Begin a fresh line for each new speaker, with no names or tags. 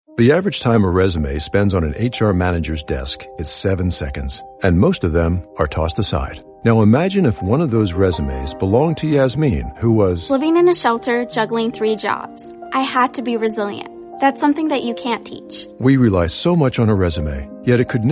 The average time a resume spends on an HR manager's desk is 7 seconds, and most of them are tossed aside. Now imagine if one of those resumes belonged to Yasmin, who was
living in a shelter, juggling 3 jobs. I had to be resilient. That's something that you can't teach.
We rely so much on a resume, yet it could